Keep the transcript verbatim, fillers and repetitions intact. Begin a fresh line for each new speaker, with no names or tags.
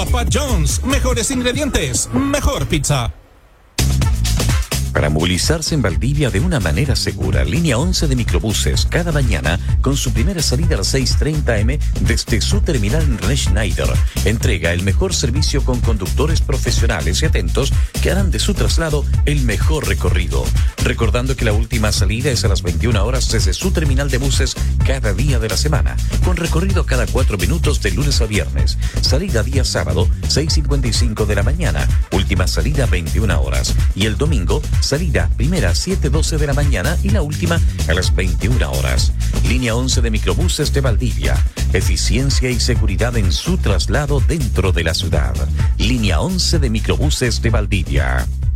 Papa John's, mejores ingredientes, mejor pizza.
Para movilizarse en Valdivia de una manera segura, línea once de microbuses cada mañana con su primera salida a las seis treinta eme desde su terminal en René Schneider. Entrega el mejor servicio con conductores profesionales y atentos que harán de su traslado el mejor recorrido. Recordando que la última salida es a las veintiuna horas desde su terminal de buses cada día de la semana, con recorrido cada cuatro minutos de lunes a viernes. Salida día sábado, seis cincuenta y cinco de la mañana. Última salida veintiuna horas. Y el domingo, salida primera siete doce de la mañana y la última a las veintiuna horas. Línea once de microbuses de Valdivia. Eficiencia y seguridad en su traslado dentro de la ciudad. Línea once de microbuses de Valdivia.